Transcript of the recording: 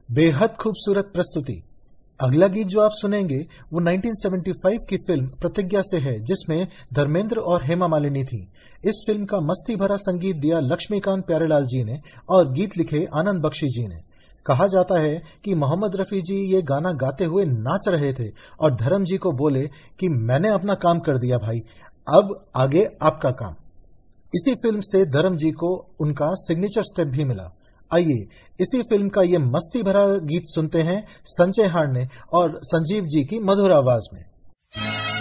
बेहद खूबसूरत प्रस्तुति। अगला गीत जो आप सुनेंगे वो 1975 की फिल्म प्रतिज्ञा से है, जिसमें धर्मेंद्र और हेमा मालिनी थी। इस फिल्म का मस्ती भरा संगीत दिया लक्ष्मीकांत प्यारेलाल जी ने और गीत लिखे आनंद बख्शी जी ने। कहा जाता है कि मोहम्मद रफी जी ये गाना गाते हुए नाच रहे थे और धर्म जी को बोले कि मैंने अपना काम कर दिया भाई, अब आगे आपका काम। इसी फिल्म से धर्म जी को उनका सिग्नेचर स्टेप भी मिला। आइए इसी फिल्म का ये मस्ती भरा गीत सुनते हैं संजय हार्ने और संजीव जी की मधुर आवाज में।